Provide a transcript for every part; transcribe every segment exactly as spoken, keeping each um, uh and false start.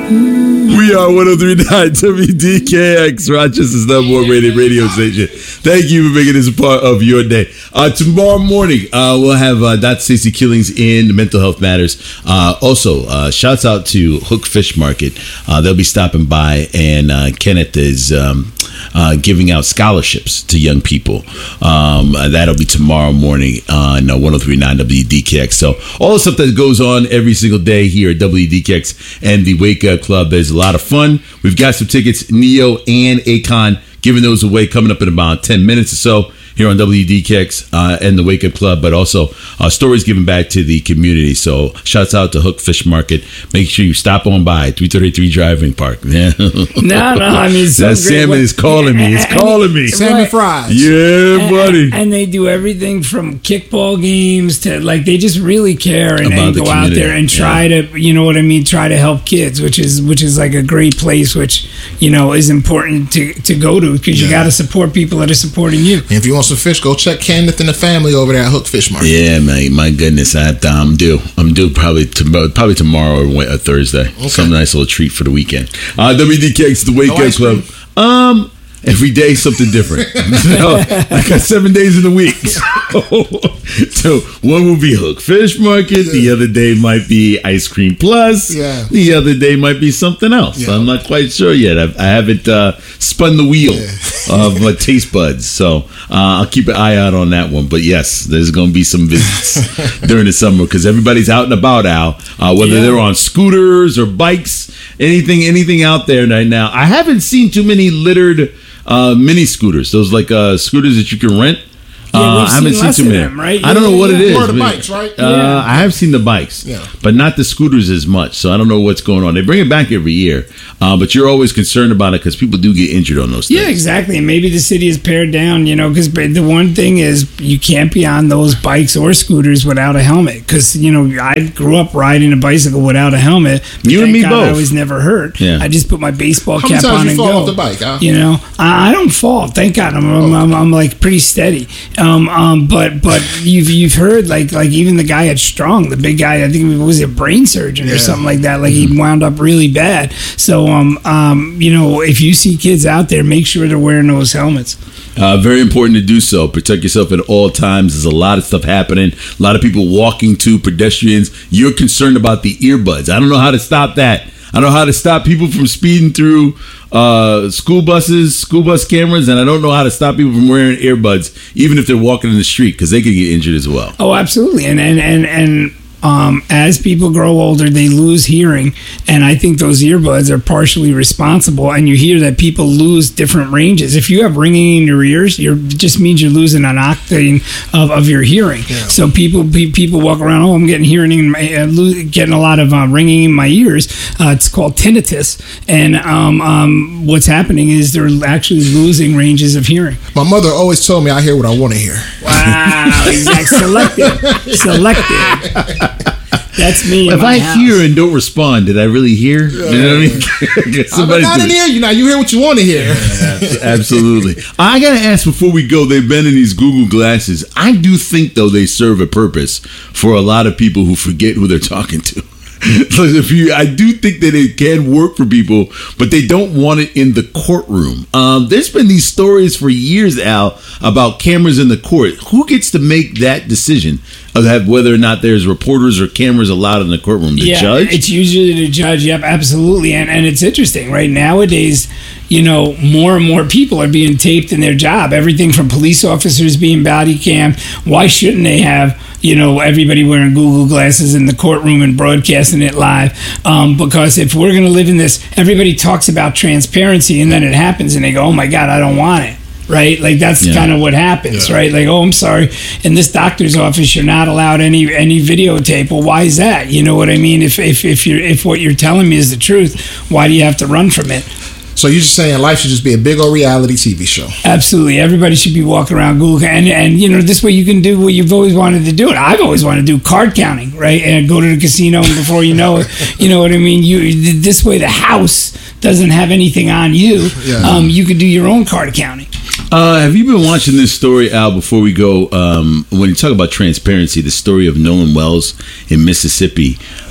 We are one oh three point nine W D K X, Rochester's number one rated radio station. Thank you for making this a part of your day. Uh, tomorrow morning, uh, we'll have uh, Doctor Stacey Killings in Mental Health Matters. Uh, also, uh, shouts out to Hook Fish Market. Uh, they'll be stopping by, and uh, Kenneth is um, uh, giving out scholarships to young people. Um, uh, that'll be tomorrow morning on uh, one oh three point nine W D K X. So all the stuff that goes on every single day here at W D K X and the Wake Up Club, there's a lot of fun. We've got some tickets, Neo and Akon, giving those away coming up in about ten minutes or so here on W D K X uh, and the Wake Up Club, but also uh, stories given back to the community. So shouts out to Hook Fish Market. Make sure you stop on by three thirty-three Driving Park. Yeah. No, no, I mean, so that salmon is calling me. It's calling me. Salmon fries. Yeah, and, buddy. And, and they do everything from kickball games to, like, they just really care and, and go out there and try yeah. to, you know what I mean, try to help kids, which is which is like a great place, which, you know, is important to, to go to because you yeah. got to support people that are supporting you. And if you want some fish, go check Kenneth and the family over there at Hook Fish Market. Yeah, man. My goodness, I, I'm due. I'm due probably tomorrow, probably tomorrow or uh, Thursday. Okay. Some nice little treat for the weekend. Uh, W D K X, the Wake Up Club. Um, every day something different. So, I got seven days in the week. So, so one will be Hook Fish Market. The other day might be Ice Cream Plus. Yeah. The other day might be something else. Yeah. I'm not quite sure yet. I've, I haven't uh, spun the wheel yeah. of my taste buds. So uh, I'll keep an eye out on that one. But yes, there's going to be some visits during the summer because everybody's out and about, Al. Uh, whether yeah. they're on scooters or bikes, anything, anything out there right now. I haven't seen too many littered uh, mini scooters. Those like uh, scooters that you can rent. Yeah, uh, I haven't seen too many. Them, right? I don't know what yeah. it is. Or the bikes, right? Uh, yeah. I have seen the bikes, yeah. but not the scooters as much. So I don't know what's going on. They bring it back every year, uh, but you're always concerned about it because people do get injured on those things. Yeah, exactly. And maybe the city is pared down, you know, because the one thing is you can't be on those bikes or scooters without a helmet. Because, you know, I grew up riding a bicycle without a helmet. You and me God both. I was never hurt. Yeah. I just put my baseball How cap many times on you and fall go. off the bike, huh? You know, I, I don't fall. Thank God. I'm, I'm, I'm, I'm like pretty steady. Um, um, but but you've you've heard like like even the guy at Strong, the big guy, I think it was a brain surgeon or yeah. something like that. Like he wound up really bad. So um um you know, if you see kids out there, make sure they're wearing those helmets. Uh, very important to do so. Protect yourself at all times. There's a lot of stuff happening. A lot of people walking to pedestrians. You're concerned about the earbuds. I don't know how to stop that. I don't know how to stop people from speeding through uh, school buses, school bus cameras, and I don't know how to stop people from wearing earbuds, even if they're walking in the street, because they could get injured as well. Oh, absolutely. And and and and. Um, as people grow older, they lose hearing, and I think those earbuds are partially responsible. And you hear that people lose different ranges. If you have ringing in your ears, you're, it just means you're losing an octane of, of your hearing. Yeah. So people people walk around, oh, I'm getting hearing, in my, uh, getting a lot of uh, ringing in my ears. Uh, it's called tinnitus, and um, um, what's happening is they're actually losing ranges of hearing. My mother always told me I hear what I want to hear. Wow, exactly. Selective, selective. That's me. If I house. hear and don't respond, did I really hear? Yeah. You know what I mean? I'm not in here. You know, you hear what you want to hear. Yeah, absolutely. I gotta ask before we go. They've been in these Google glasses. I do think though they serve a purpose for a lot of people who forget who they're talking to. If you, I do think that it can work for people, but they don't want it in the courtroom. Um, there's been these stories for years, Al, about cameras in the court. Who gets to make that decision of that, whether or not there's reporters or cameras allowed in the courtroom? The yeah, judge? It's usually the judge. Yep, absolutely. And and it's interesting, right? Nowadays, you know, more and more people are being taped in their job. Everything from police officers being body cammed. Why shouldn't they have, you know, everybody wearing Google glasses in the courtroom and broadcasting it live? Um, because if we're going to live in this, everybody talks about transparency and then it happens and they go, oh my God, I don't want it. Right? Like that's yeah. kind of what happens, yeah. right? Like, oh, I'm sorry. In this doctor's office, you're not allowed any any videotape. Well, why is that? You know what I mean? If if if you're if what you're telling me is the truth, why do you have to run from it? So you're just saying life should just be a big old reality T V show. Absolutely. Everybody should be walking around Google. And, and you know, this way you can do what you've always wanted to do. And I've always wanted to do card counting, right? And go to the casino and before you know it, you know what I mean? You This way the house doesn't have anything on you. Yeah. Um, you could do your own card counting. Uh, have you been watching this story, Al, before we go? Um, when you talk about transparency, the story of Nolan Wells in Mississippi.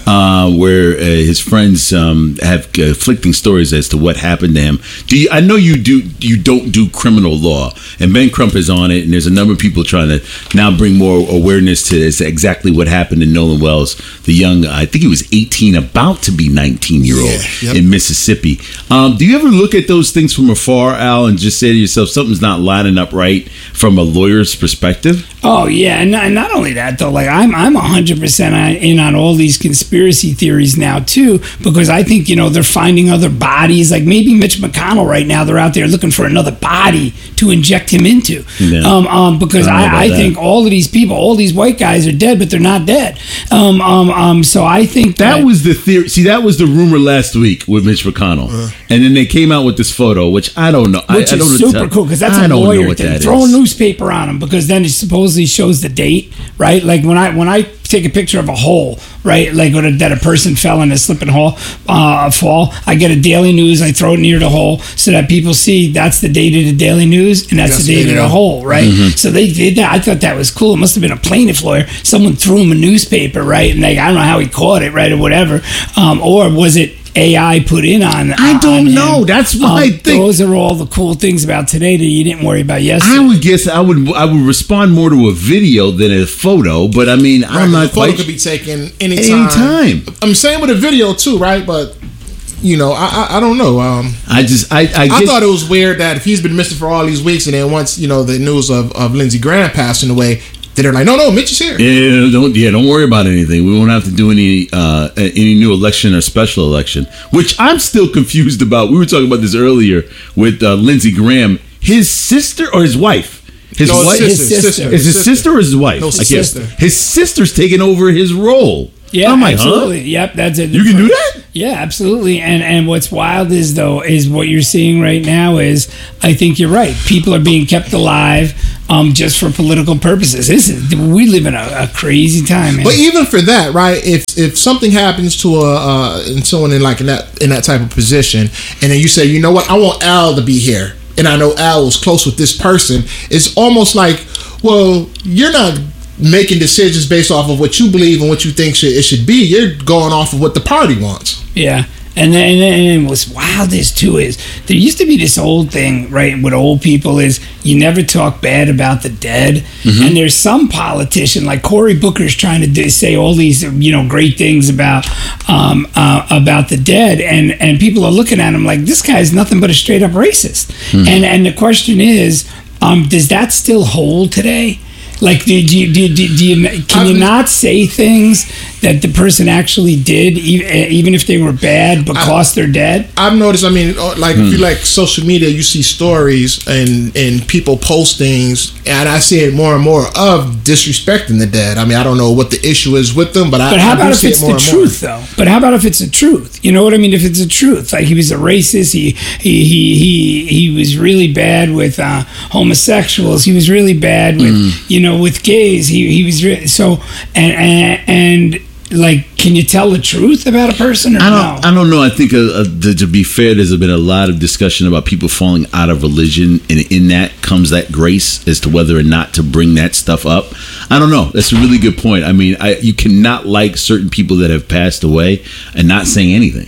uh, where uh, his friends um, have conflicting stories as to what happened to him. Do you, I know you do. You don't do criminal law, and Ben Crump is on it, and there's a number of people trying to now bring more awareness to this, exactly what happened to Nolan Wells, the young. I think he was eighteen, about to be nineteen year old yeah, yep. in Mississippi. Um, do you ever look at those things from afar, Al, and just say to yourself, something's not lining up right from a lawyer's perspective? Oh yeah, and not, and not only that though. Like I'm, I'm one hundred percent in on all these conspiracy theories now too, because I think you know they're finding other bodies. Like maybe Mitch McConnell right now, they're out there looking for another body to inject him into. Yeah. Um, um, because I, I, I think all of these people, all these white guys are dead, but they're not dead. Um, um, um. So I think that, that was the theory. See, that was the rumor last week with Mitch McConnell, uh, and then they came out with this photo, which I don't know. Which I, I is don't super tell, cool because that's I a don't lawyer know what thing. that Throw is. a newspaper on him because then it supposedly shows the date, right? Like when I when I take a picture of a hole, right? Like when a, that a person fell in a slip and hole, uh, fall. I get a Daily News. I throw it near the hole so that people see that's the date of the Daily News and that's, that's the date of the hole, right? Mm-hmm. So they did that. I thought that was cool. It must have been a plaintiff lawyer. Someone threw him a newspaper, right? And like I don't know how he caught it, right, or whatever. Um, or was it A I put in on? I don't on know. him. That's why um, I think those are all the cool things about today that you didn't worry about yesterday. I would guess I would I would respond more to a video than a photo, but I mean right, I'm not the photo quite could be taken anytime. Anytime. I'm saying with a video too, right? But you know, I I, I don't know. Um, I just I I, I thought it was weird that if he's been missing for all these weeks, and then once you know the news of, of Lindsey Graham passing away, they're like, no, no, Mitch is here. Yeah, don't yeah, don't worry about anything. We won't have to do any uh, any new election or special election, which I'm still confused about. We were talking about this earlier with uh, Lindsey Graham, his sister or his wife. His no, wife, his sister. His sister. Is his sister or his wife? No, his I guess. sister. His sister's taking over his role. Yeah, I'm like, absolutely. Huh? Yep, that's it. You can do that? Yeah, absolutely. And and what's wild is though is what you're seeing right now is I think you're right. People are being kept alive um, just for political purposes. This is we live in a, a crazy time, man. But even for that, right? If if something happens to a uh, and someone in like in that in that type of position, and then you say, you know what, I want Al to be here, and I know Al was close with this person, it's almost like, well, you're not making decisions based off of what you believe and what you think should, it should be. You're going off of what the party wants. Yeah. And then, and then and then what's wild is too is there used to be this old thing, right, with old people is you never talk bad about the dead. Mm-hmm. And there's some politician like Cory Booker's trying to do, say all these you know great things about um, uh, about the dead, and and people are looking at him like this guy's nothing but a straight up racist. Mm-hmm. And and the question is, um, does that still hold today? Like, do you, do, you, do you, can you not say things that the person actually did, even if they were bad, because I, they're dead? I've noticed, I mean, like, hmm. if you like social media, you see stories and, and people post things, and I see it more and more of disrespecting the dead. I mean, I don't know what the issue is with them, but, but I, how I about do if see it's it more the and truth, more. though? But how about if it's the truth? You know what I mean? If it's the truth, like he was a racist, he he he he, he was really bad with uh, homosexuals, he was really bad with, mm. you know, with gays. He he was re- so and, and and like, can you tell the truth about a person or I don't, no? I don't know. I think uh, uh, to, to be fair, there's been a lot of discussion about people falling out of religion, and in that comes that grace as to whether or not to bring that stuff up. I don't know. That's a really good point. I mean, I, you cannot like certain people that have passed away and not saying anything.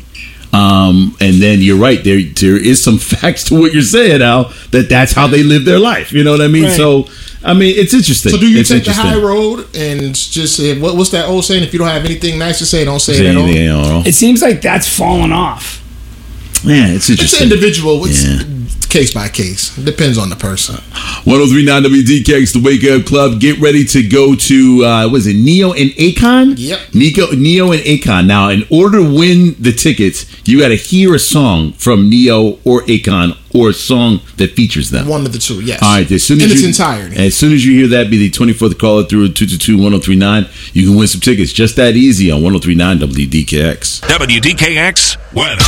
Um, and then you're right. There, there is some facts to what you're saying, Al. That that's how they live their life. You know what I mean? Right. So, I mean, it's interesting. So, do you it's take the high road and just say, what, what's that old saying? If you don't have anything nice to say, don't say, say it at all. at all. It seems like that's fallen off. Yeah, it's interesting. It's individual. It's yeah. case by case. It depends on the person. one oh three point nine W D K X, the Wake Up Club. Get ready to go to, uh, was it Neo and Akon? Yep. Nico, Neo and Akon. Now, in order to win the tickets, you got to hear a song from Neo or Akon or a song that features them. One of the two, yes. All right. As soon as in its you, entirety. As soon as you hear that, be the twenty-fourth caller through two two two, one oh three nine. You can win some tickets. Just that easy on one oh three point nine W D K X. W D K X weather.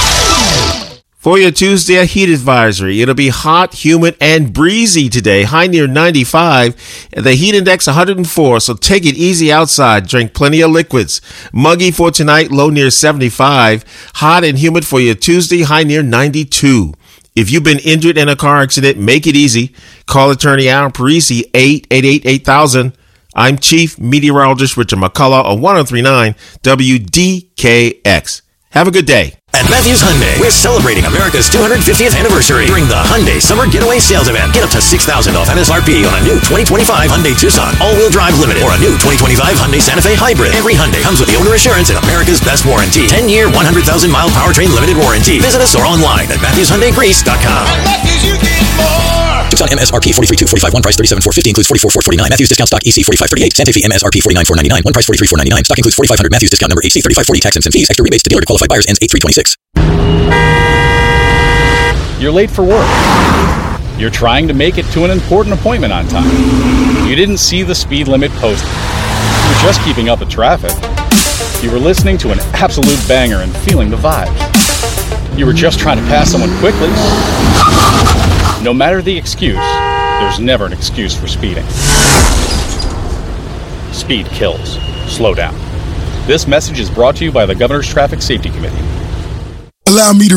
For your Tuesday, a heat advisory. It'll be hot, humid, and breezy today. High near ninety-five. The heat index one hundred four, so take it easy outside. Drink plenty of liquids. Muggy for tonight, low near seventy-five. Hot and humid for your Tuesday, high near ninety-two. If you've been injured in a car accident, make it easy. Call attorney Aaron Parisi, eight eight eight, eight thousand. I'm Chief Meteorologist Richard McCullough on one oh three point nine W D K X. Have a good day. At Matthews Hyundai, we're celebrating America's two hundred fiftieth anniversary during the Hyundai Summer Getaway Sales Event. Get up to six thousand dollars off M S R P on a new twenty twenty-five Hyundai Tucson, all-wheel drive limited, or a new twenty twenty-five Hyundai Santa Fe Hybrid. Every Hyundai comes with the owner assurance and America's best warranty. ten-year, one hundred thousand mile powertrain limited warranty. Visit us or online at Matthews Hyundai Greece dot com. At Matthews, you get more. Tucson M S R P forty-three two forty-five, one price thirty-seven four fifty, includes forty-four four forty-nine. Matthews discount stock E C forty-five thirty-eight. Santa Fe M S R P forty-nine four ninety-nine, one price forty-three four ninety-nine. Stock includes forty-five hundred. Matthews discount number H C thirty-five forty. Tax and fees. Extra rebates to dealer to qualified buyers ends eight three twenty-six. You're late for work. You're trying to make it to an important appointment on time. You didn't see the speed limit posted. You're just keeping up with traffic. You were listening to an absolute banger and feeling the vibes. You were just trying to pass someone quickly. No matter the excuse, there's never an excuse for speeding. Speed kills. Slow down. This message is brought to you by the Governor's Traffic Safety Committee. Allow me to